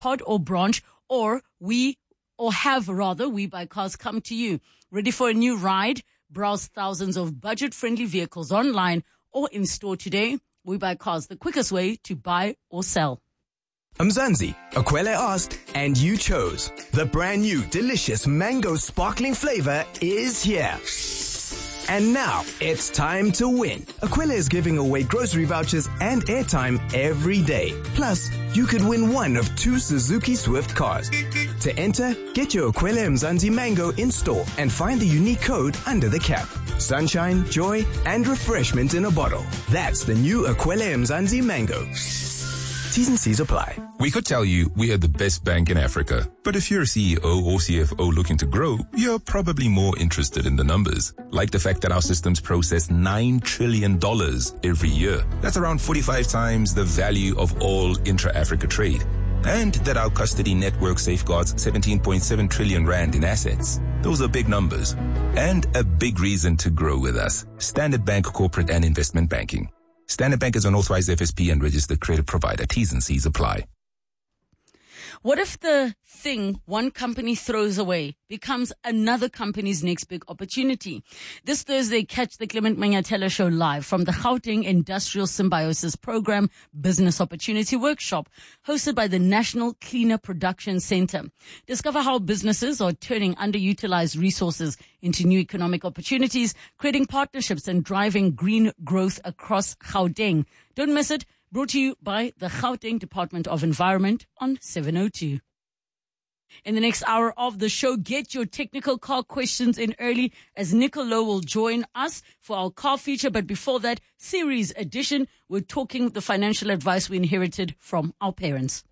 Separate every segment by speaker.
Speaker 1: pod or branch, or have We Buy Cars come to you. Ready for a new ride? Browse thousands of budget-friendly vehicles online or in store today. We Buy Cars, the quickest way to buy or sell.
Speaker 2: Mzansi, Akwele asked, and you chose. The brand new delicious mango sparkling flavor is here. And now, it's time to win. Akwele is giving away grocery vouchers and airtime every day. Plus, you could win one of 2 Suzuki Swift cars. To enter, get your Akwele Mzansi Mango in store and find the unique code under the cap. Sunshine, joy, and refreshment in a bottle. That's the new Akwele Mzansi Mango. T's and C's apply.
Speaker 3: We could tell you we are the best bank in Africa, but if you're a CEO or CFO looking to grow, you're probably more interested in the numbers. Like the fact that our systems process $9 trillion every year. That's around 45 times the value of all intra-Africa trade. And that our custody network safeguards 17.7 trillion rand in assets. Those are big numbers. And a big reason to grow with us. Standard Bank Corporate and Investment Banking. Standard Bank is an authorized FSP and registered credit provider. T's and C's apply.
Speaker 1: What if the thing one company throws away becomes another company's next big opportunity? This Thursday, catch the Clement Manyathela Show live from the Gauteng Industrial Symbiosis Program Business Opportunity Workshop, hosted by the National Cleaner Production Center. Discover how businesses are turning underutilized resources into new economic opportunities, creating partnerships and driving green growth across Gauteng. Don't miss it. Brought to you by the Gauteng Department of Environment on 702. In the next hour of the show, get your technical car questions in early as Nicolo will join us for our car feature. But before that, series edition, we're talking the financial advice we inherited from our parents.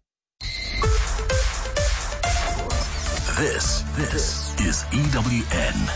Speaker 4: This is EWN.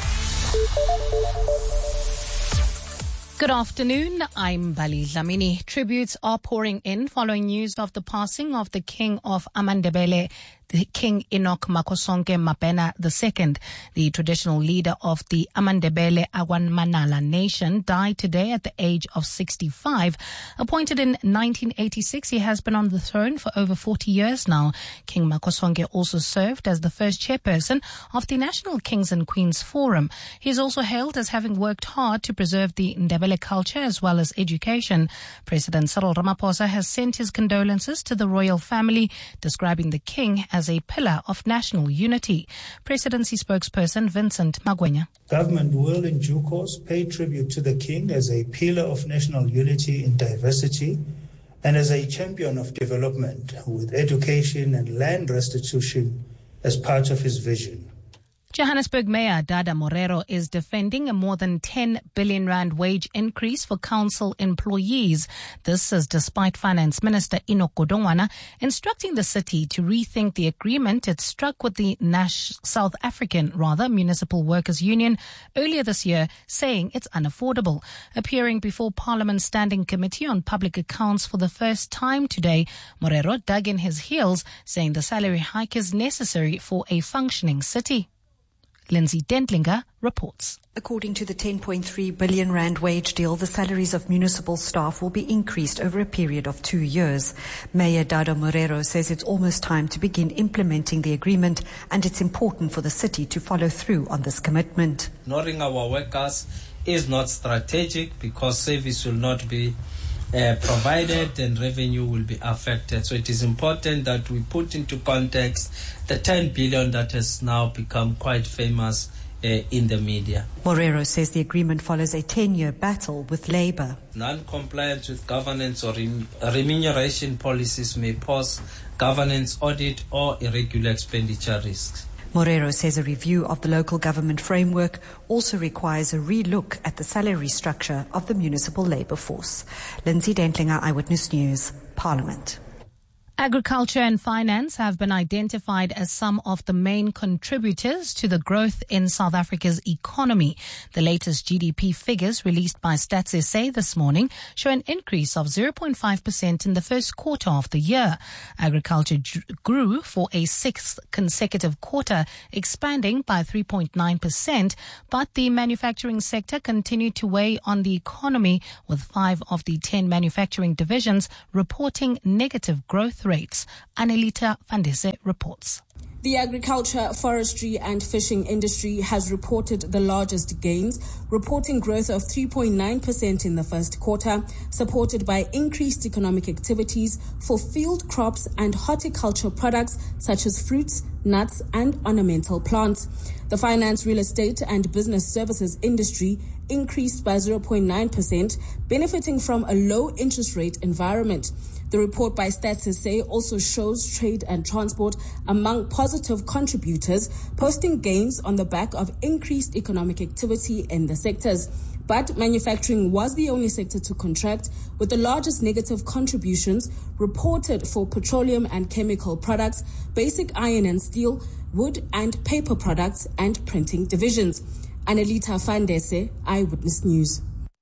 Speaker 5: Good afternoon, I'm Bali Dlamini. Tributes are pouring in following news of the passing of the King of Amandebele, the King Enoch Makosonke Mabena II. The traditional leader of the Amandebele Agwanmanala nation died today at the age of 65. Appointed in 1986, he has been on the throne for over 40 years now. King Makosonke also served as the first chairperson of the National Kings and Queens Forum. He is also hailed as having worked hard to preserve the Ndebele culture as well as education. President Cyril Ramaphosa has sent his condolences to the royal family, describing the king as a pillar of national unity. Presidency spokesperson Vincent Magwenya.
Speaker 6: Government will in due course pay tribute to the king as a pillar of national unity in diversity and as a champion of development with education and land restitution as part of his vision.
Speaker 5: Johannesburg Mayor Dada Morero is defending a more than 10 billion rand wage increase for council employees. This is despite Finance Minister Enoch Godongwana instructing the city to rethink the agreement it struck with the South African Municipal Workers Union earlier this year, saying it's unaffordable. Appearing before Parliament's Standing Committee on Public Accounts for the first time today, Morero dug in his heels, saying the salary hike is necessary for a functioning city. Lindsay Dentlinger reports.
Speaker 7: According to the 10.3 billion rand wage deal, the salaries of municipal staff will be increased over a period of 2 years. Mayor Dada Morero says it's almost time to begin implementing the agreement, and it's important for the city to follow through on this commitment.
Speaker 8: Ignoring our workers is not strategic because service will not be provided and revenue will be affected. So it is important that we put into context the 10 billion that has now become quite famous in the media.
Speaker 7: Morero says the agreement follows a 10-year battle with Labour.
Speaker 8: Non-compliance with governance or remuneration policies may pose governance audit or irregular expenditure risks.
Speaker 7: Morero says a review of the local government framework also requires a re-look at the salary structure of the municipal labour force. Lindsay Dentlinger, Eyewitness News, Parliament.
Speaker 5: Agriculture and finance have been identified as some of the main contributors to the growth in South Africa's economy. The latest GDP figures released by Stats SA this morning show an increase of 0.5% in the first quarter of the year. Agriculture grew for a sixth consecutive quarter, expanding by 3.9%, but the manufacturing sector continued to weigh on the economy, with 5 of the 10 manufacturing divisions reporting negative growth growth rates. Anelita Vandese reports.
Speaker 9: The agriculture, forestry and fishing industry has reported the largest gains, reporting growth of 3.9% in the first quarter, supported by increased economic activities for field crops and horticulture products such as fruits, nuts and ornamental plants. The finance, real estate and business services industry increased by 0.9%, benefiting from a low interest rate environment. The report by Stats SA also shows trade and transport among positive contributors, posting gains on the back of increased economic activity in the sectors. But manufacturing was the only sector to contract, with the largest negative contributions reported for petroleum and chemical products, basic iron and steel, wood and paper products, and printing divisions. Anelita Vandese, Eyewitness News.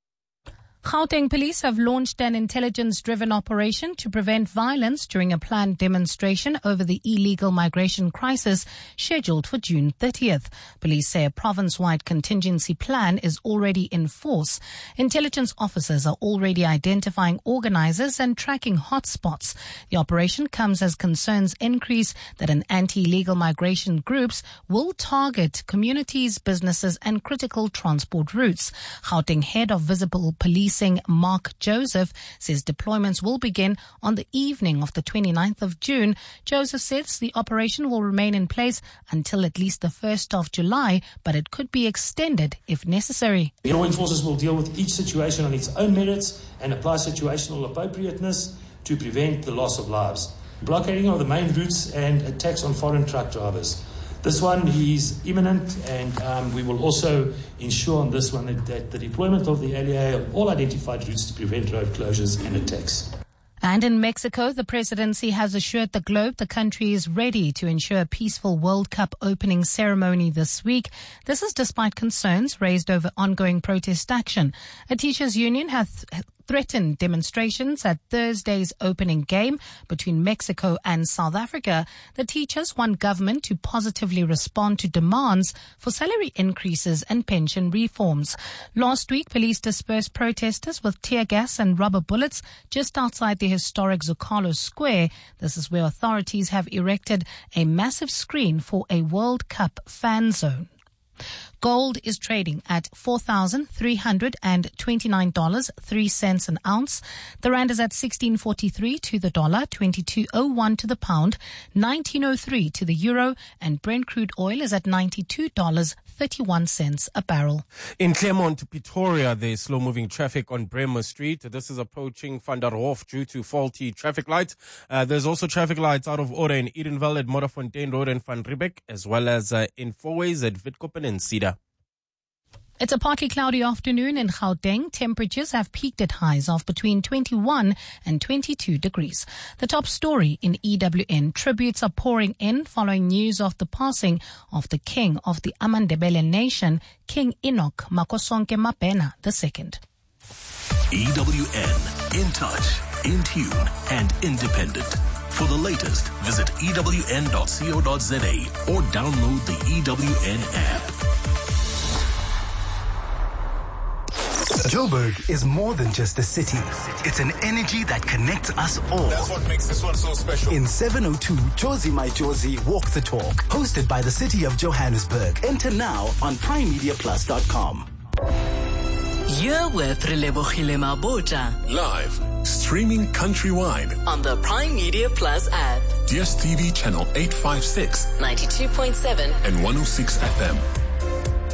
Speaker 5: Gauteng police have launched an intelligence-driven operation to prevent violence during a planned demonstration over the illegal migration crisis scheduled for June 30th. Police say a province-wide contingency plan is already in force. Intelligence officers are already identifying organizers and tracking hotspots. The operation comes as concerns increase that an anti-illegal migration groups will target communities, businesses and critical transport routes. Gauteng Head of Visible Policing Mark Joseph says deployments will begin on the evening of the 29th of June. Joseph says the operation will remain in place until at least the 1st of July, but it could be extended if necessary.
Speaker 10: The law enforcers will deal with each situation on its own merits and apply situational appropriateness to prevent the loss of lives. Blockading of the main routes and attacks on foreign truck drivers. This one is imminent, and we will also ensure on this one that the deployment of the LEA on all identified routes to prevent road closures and attacks.
Speaker 5: And in Mexico, the presidency has assured the globe the country is ready to ensure a peaceful World Cup opening ceremony this week. This is despite concerns raised over ongoing protest action. A teachers' union has threatened demonstrations at Thursday's opening game between Mexico and South Africa. The teachers want government to positively respond to demands for salary increases and pension reforms. Last week, police dispersed protesters with tear gas and rubber bullets just outside the historic Zocalo Square. This is where authorities have erected a massive screen for a World Cup fan zone. Gold is trading at $4,329.03 an ounce. The rand is at 16.43 to the dollar, 22.01 to the pound, 19.03 to the euro, and Brent crude oil is at $92.31 a barrel.
Speaker 11: In Claremont, Pretoria, there's slow-moving traffic on Bremer Street. This is approaching Van der Hof due to faulty traffic lights. There's also traffic lights out of order in Edenville at Modderfontein Road and Van Riebeeck, as well as in Fourways at Witkoppen and Cedar.
Speaker 5: It's a partly cloudy afternoon in Gauteng. Temperatures have peaked at highs of between 21 and 22 degrees. The top story in EWN: tributes are pouring in following news of the passing of the king of the Amandebele nation, King Enoch Makosonke Mabhena II.
Speaker 4: EWN, in touch, in tune and independent. For the latest, visit ewn.co.za or download the EWN app.
Speaker 2: Joburg is more than just a city. It's an energy that connects us all.
Speaker 12: That's what makes this one so special.
Speaker 2: In 702, Jozi My Jozi Walk the Talk, hosted by the City of Johannesburg. Enter now on primemediaplus.com.
Speaker 13: You're with Relebohile Mabota.
Speaker 4: Live, streaming countrywide
Speaker 13: on the Prime Media Plus app.
Speaker 4: DSTV channel 856,
Speaker 13: 92.7
Speaker 4: and 106 FM.